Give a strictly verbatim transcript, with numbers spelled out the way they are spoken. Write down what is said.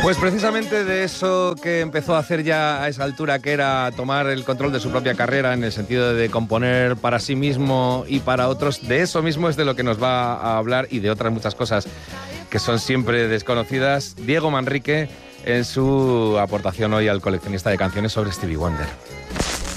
Pues precisamente de eso que empezó a hacer ya a esa altura, que era tomar el control de su propia carrera en el sentido de componer para sí mismo y para otros, de eso mismo es de lo que nos va a hablar y de otras muchas cosas que son siempre desconocidas, Diego Manrique, en su aportación hoy al coleccionista de canciones sobre Stevie Wonder.